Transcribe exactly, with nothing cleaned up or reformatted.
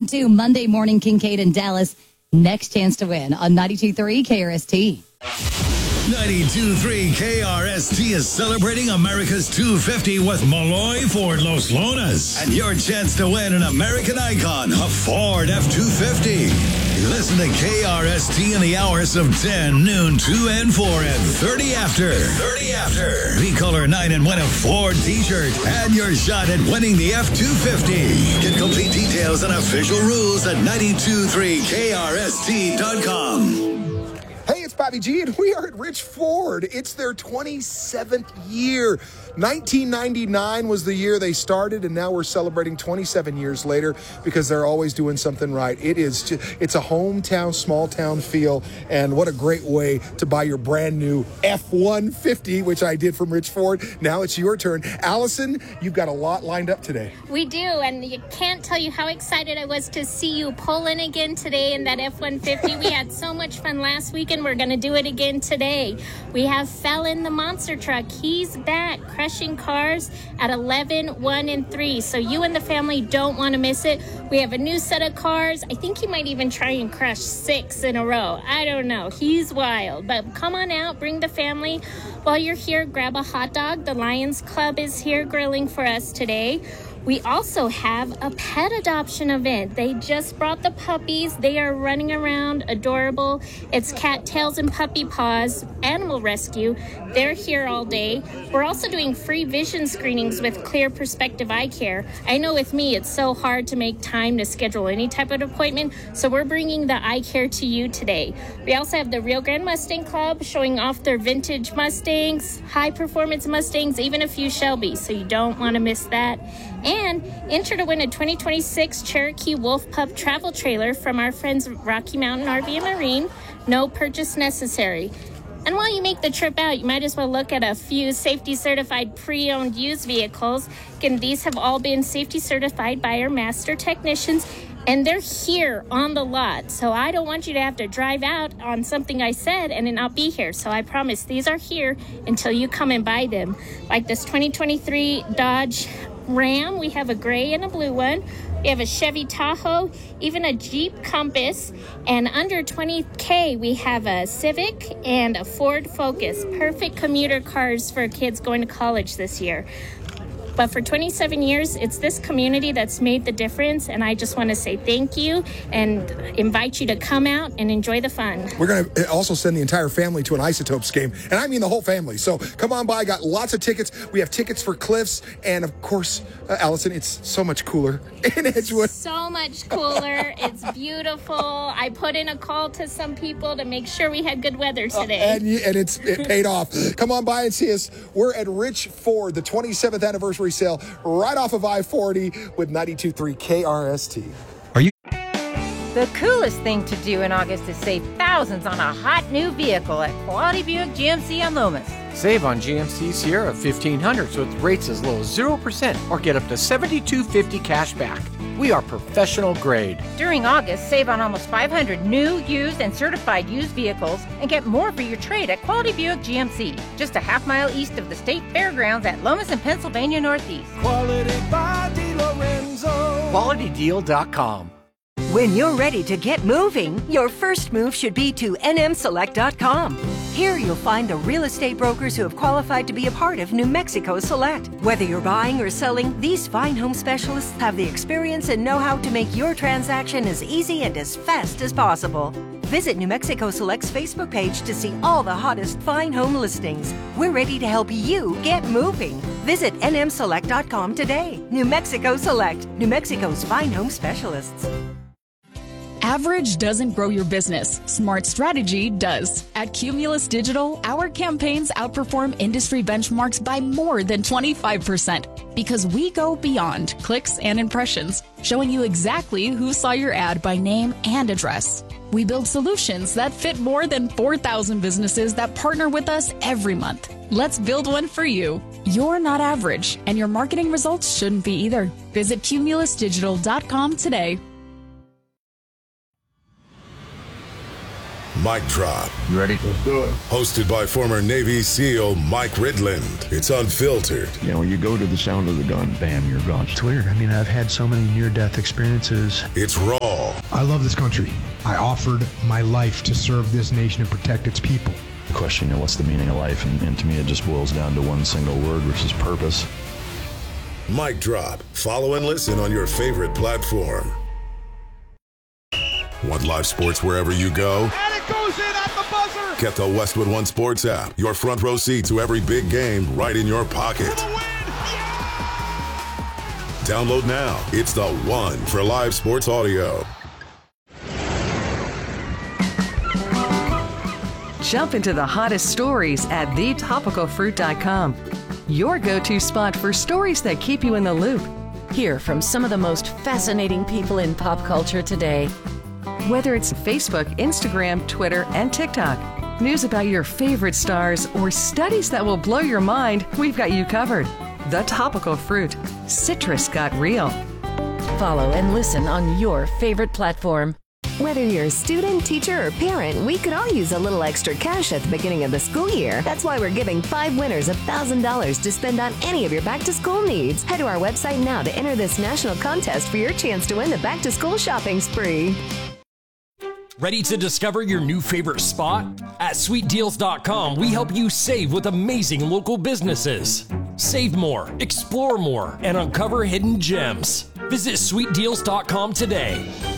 to Monday Morning Kincaid in Dallas. Next chance to win on ninety-two point three K R S T. ninety-two point three K R S T is celebrating America's two fifty with Molloy Ford Los Lonas. And your chance to win an American icon, a Ford F two fifty. Listen to K R S T in the hours of ten, noon, two, and four, and thirty after. thirty after. Be caller nine and win a Ford t-shirt. And your shot at winning the F two fifty. Get complete details and official rules at ninety-two point three K R S T dot com. Hey, it's Bobby G, and we are at Rich Ford. It's their twenty-seventh year. nineteen ninety-nine was the year they started, and now we're celebrating twenty-seven years later because they're always doing something right. It is just, it's a hometown, small town feel, and what a great way to buy your brand new F one fifty, which I did from Rich Ford. Now it's your turn. Allison, you've got a lot lined up today. We do, and you can't tell you how excited I was to see you pull in again today in that F one fifty. We had so much fun last weekend. We're going to do it again today. We have Fallon the monster truck. He's back, crushing cars at eleven, one, and three. So you and the family don't want to miss it. We have a new set of cars. I think he might even try and crush six in a row. I don't know. He's wild. But come on out, bring the family. While you're here, grab a hot dog. The Lions Club is here grilling for us today. We also have a pet adoption event. They just brought the puppies. They are running around, adorable. It's Cattails and Puppy Paws Animal Rescue. They're here all day. We're also doing free vision screenings with Clear Perspective Eye Care. I know with me, it's so hard to make time to schedule any type of appointment, so we're bringing the eye care to you today. We also have the Rio Grande Mustang Club showing off their vintage Mustangs, high-performance Mustangs, even a few Shelbys, so you don't want to miss that. And enter to win a twenty twenty-six Cherokee Wolf Pup travel trailer from our friends Rocky Mountain R V and Marine. No purchase necessary. And while you make the trip out, you might as well look at a few safety-certified pre-owned used vehicles. Again, these have all been safety-certified by our master technicians, and they're here on the lot. So I don't want you to have to drive out on something I said and it not be here. So I promise these are here until you come and buy them. Like this twenty twenty-three Dodge Ram, we have a gray and a blue one. We have a Chevy Tahoe, even a Jeep Compass, and under twenty K we have a Civic and a Ford Focus. Perfect commuter cars for kids going to college this year. But for twenty-seven years, it's this community that's made the difference, and I just want to say thank you and invite you to come out and enjoy the fun. We're going to also send the entire family to an Isotopes game, and I mean the whole family. So come on by. Got lots of tickets. We have tickets for Cliffs, and of course, uh, Allison, it's so much cooler in Edgewood. So much cooler. It's beautiful. I put in a call to some people to make sure we had good weather today. Uh, and, and it's it paid off. Come on by and see us. We're at Rich Ford, the twenty-seventh anniversary sale right off of I forty with ninety-two point three K R S T. Are you? The coolest thing to do in August is save thousands on a hot new vehicle at Quality Buick G M C on Lomas. Save on G M C Sierra fifteen hundreds with rates as low as zero percent or get up to seventy-two fifty cash back. We are professional grade. During August, save on almost five hundred new, used, and certified used vehicles and get more for your trade at Quality Buick G M C, just a half mile east of the State Fairgrounds at Lomas and Pennsylvania Northeast. Quality by DeLorenzo. Quality Deal dot com. When you're ready to get moving, your first move should be to N M Select dot com. Here you'll find the real estate brokers who have qualified to be a part of New Mexico Select. Whether you're buying or selling, these fine home specialists have the experience and know-how to make your transaction as easy and as fast as possible. Visit New Mexico Select's Facebook page to see all the hottest fine home listings. We're ready to help you get moving. Visit N M Select dot com today. New Mexico Select, New Mexico's fine home specialists. Average doesn't grow your business. Smart strategy does. At Cumulus Digital, our campaigns outperform industry benchmarks by more than twenty-five percent because we go beyond clicks and impressions, showing you exactly who saw your ad by name and address. We build solutions that fit more than four thousand businesses that partner with us every month. Let's build one for you. You're not average, and your marketing results shouldn't be either. Visit Cumulus Digital dot com today. Mic Drop. You ready? Let's do it. Hosted by former Navy SEAL Mike Ridland. It's unfiltered. You know, you go to the sound of the gun, bam, you're gone. It's weird. I mean, I've had so many near-death experiences. It's raw. I love this country. I offered my life to serve this nation and protect its people. The question, you know, what's the meaning of life? And, and to me, it just boils down to one single word, which is purpose. Mic Drop. Follow and listen on your favorite platform. Want live sports wherever you go? And it goes in at the buzzer! Get the Westwood One Sports app. Your front row seat to every big game right in your pocket. For the win! Yeah! Download now. It's the one for live sports audio. Jump into the hottest stories at the topical fruit dot com. Your go-to spot for stories that keep you in the loop. Hear from some of the most fascinating people in pop culture today. Whether it's Facebook, Instagram, Twitter, and TikTok, news about your favorite stars, or studies that will blow your mind, we've got you covered. The Topical Fruit. Citrus got real. Follow and listen on your favorite platform. Whether you're a student, teacher, or parent, we could all use a little extra cash at the beginning of the school year. That's why we're giving five winners one thousand dollars to spend on any of your back-to-school needs. Head to our website now to enter this national contest for your chance to win the back-to-school shopping spree. Ready to discover your new favorite spot? At sweet deals dot com, we help you save with amazing local businesses. Save more, explore more, and uncover hidden gems. Visit sweet deals dot com today.